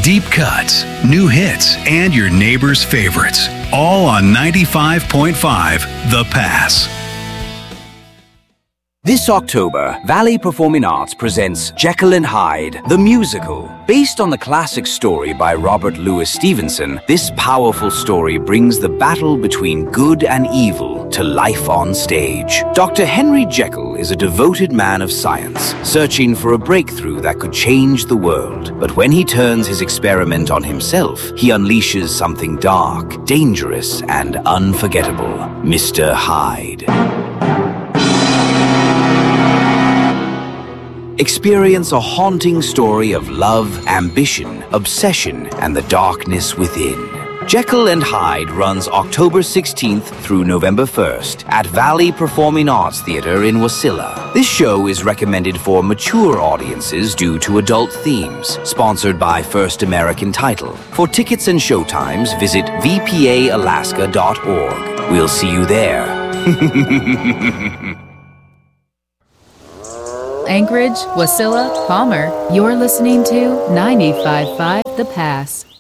Deep cuts, new hits, and your neighbor's favorites. All on 95.5 The Pass. This October, Valley Performing Arts presents Jekyll and Hyde, the musical. Based on the classic story by Robert Louis Stevenson, this powerful story brings the battle between good and evil to life on stage. Dr. Henry Jekyll is a devoted man of science, searching for a breakthrough that could change the world. But when he turns his experiment on himself, he unleashes something dark, dangerous, and unforgettable. Mr. Hyde. Experience a haunting story of love, ambition, obsession, and the darkness within. Jekyll and Hyde runs October 16th through November 1st at Valley Performing Arts Theatre in Wasilla. This show is recommended for mature audiences due to adult themes. Sponsored by First American Title. For tickets and showtimes, visit vpaalaska.org. We'll see you there. Anchorage, Wasilla, Palmer, you're listening to 95.5 The Pass.